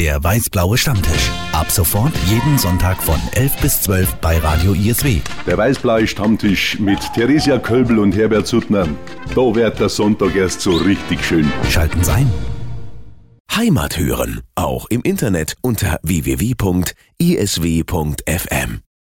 Der weiß-blaue Stammtisch. Ab sofort jeden Sonntag von 11 bis 12 bei Radio ISW. Der weiß-blaue Stammtisch mit Theresia Kölbel und Herbert Suttner. Da wird der Sonntag erst so richtig schön. Schalten Sie ein. Heimat hören, auch im Internet unter www.isw.fm.